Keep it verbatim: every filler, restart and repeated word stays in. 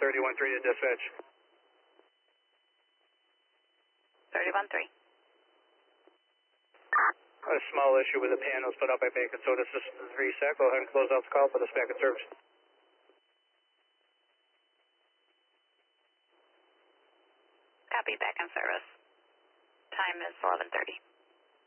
thirty-one three to dispatch. thirty-one three. A small issue with the panels put out by Bacon Soda Systems reset. Go ahead and close out the call for the back in service. Copy, back in service. Time is eleven thirty.